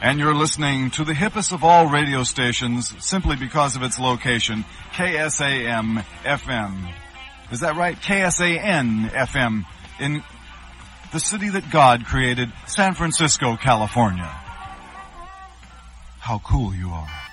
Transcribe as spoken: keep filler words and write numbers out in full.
And you're listening to the hippest of all radio stations simply because of its location, K S A M F M. Is that right? K S A N F M in the city that God created, San Francisco, California. How cool you are.